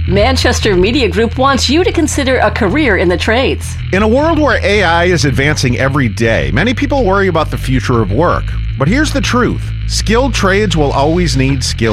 Manchester Media Group wants you to consider a career in the trades. In a world where AI is advancing every day, many people worry about the future of work. But here's the truth. Skilled trades will always need skilled